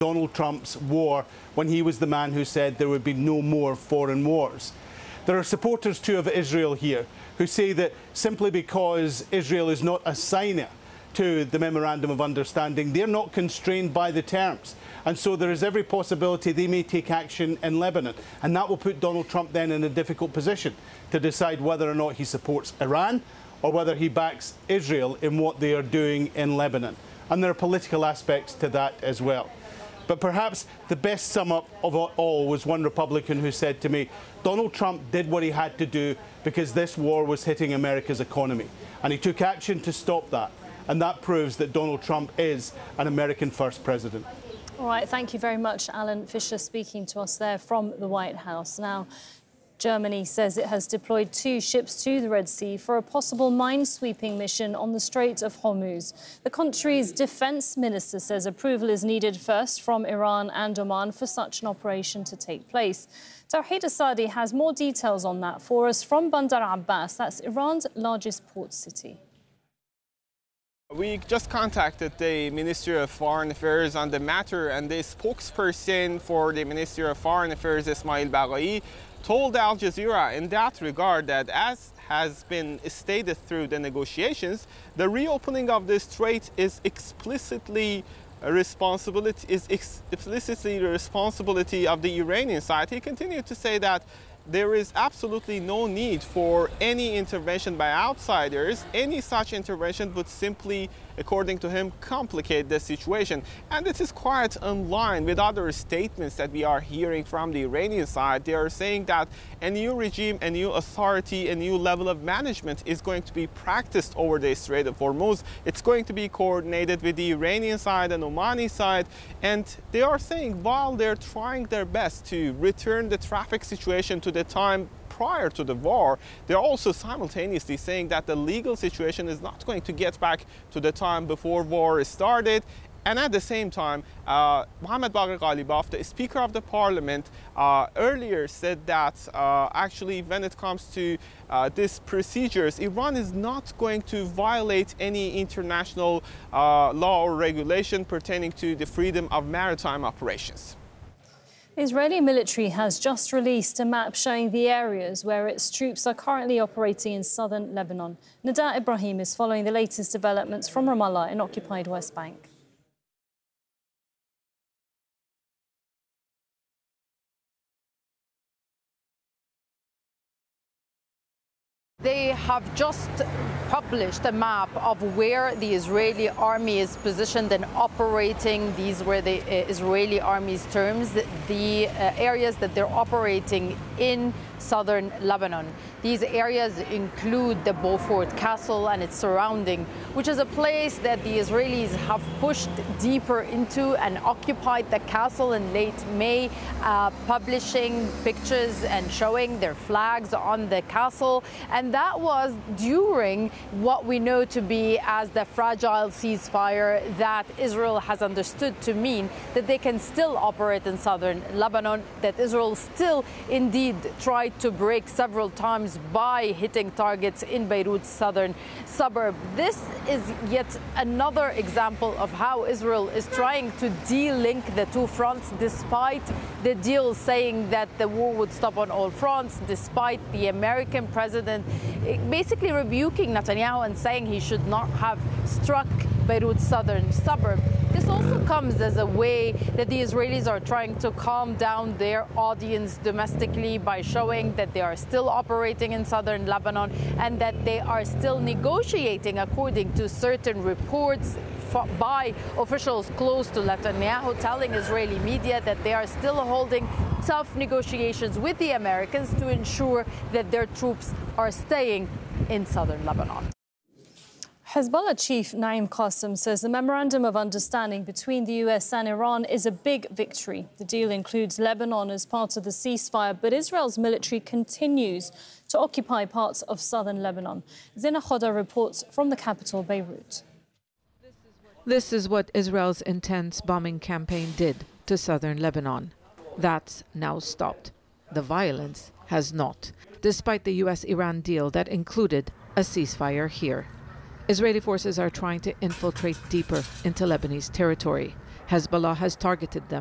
Donald Trump's war when he was the man who said there would be no more foreign wars. There are supporters too of Israel here who say that simply because Israel is not a signer to the Memorandum of Understanding, they're not constrained by the terms. And so there is every possibility they may take action in Lebanon. And that will put Donald Trump then in a difficult position to decide whether or not he supports Iran or whether he backs Israel in what they are doing in Lebanon. And there are political aspects to that as well. But perhaps the best sum up of it all was one Republican who said to me, Donald Trump did what he had to do because this war was hitting America's economy. And he took action to stop that. And that proves that Donald Trump is an American first president. All right, thank you very much, Alan Fisher, speaking to us there from the White House. Now, Germany says it has deployed 2 ships to the Red Sea for a possible minesweeping mission on the Strait of Hormuz. The country's defence minister says approval is needed first from Iran and Oman for such an operation to take place. Tawhid Asadi has more details on that for us from Bandar Abbas. That's Iran's largest port city. We just contacted the Ministry of Foreign Affairs on the matter, and the spokesperson for the Ministry of Foreign Affairs, Ismail Baghai, told Al Jazeera in that regard that, as has been stated through the negotiations, the reopening of the strait is explicitly the responsibility of the Iranian side. He continued to say that there is absolutely no need for any intervention by outsiders. Any such intervention would simply, according to him, complicate the situation. And this is quite in line with other statements that we are hearing from the Iranian side. They are saying that a new regime, a new authority, a new level of management is going to be practiced over the Strait of Hormuz. It's going to be coordinated with the Iranian side and Omani side. And they are saying while they're trying their best to return the traffic situation to the time prior to the war, they're also simultaneously saying that the legal situation is not going to get back to the time before war started. And at the same time, Mohammad Bagher Ghalibaf, the Speaker of the Parliament, earlier said that actually when it comes to these procedures, Iran is not going to violate any international law or regulation pertaining to the freedom of maritime operations. The Israeli military has just released a map showing the areas where its troops are currently operating in southern Lebanon. Nada Ibrahim is following the latest developments from Ramallah in occupied West Bank. They have just published a map of where the Israeli army is positioned and operating. These were the Israeli army's terms, the areas that they're operating in southern Lebanon. These areas include the Beaufort Castle and its surrounding, which is a place that the Israelis have pushed deeper into and occupied the castle in late May, publishing pictures and showing their flags on the castle. And that was during what we know to be as the fragile ceasefire that Israel has understood to mean that they can still operate in southern Lebanon, that Israel still indeed tried to break several times by hitting targets in Beirut's southern suburb. This is yet another example of how Israel is trying to de-link the two fronts, despite the deal saying that the war would stop on all fronts, despite the American president basically rebuking Netanyahu and saying he should not have struck Beirut's southern suburb. This also comes as a way that the Israelis are trying to calm down their audience domestically by showing that they are still operating in southern Lebanon and that they are still negotiating, according to certain reports by officials close to Netanyahu, telling Israeli media that they are still holding tough negotiations with the Americans to ensure that their troops are staying in southern Lebanon. Hezbollah chief Naim Qassem says the Memorandum of Understanding between the US and Iran is a big victory. The deal includes Lebanon as part of the ceasefire, but Israel's military continues to occupy parts of southern Lebanon. Zina Khoda reports from the capital, Beirut. This is what Israel's intense bombing campaign did to southern Lebanon. That's now stopped. The violence has not, despite the US-Iran deal that included a ceasefire here. Israeli forces are trying to infiltrate deeper into Lebanese territory. Hezbollah has targeted them.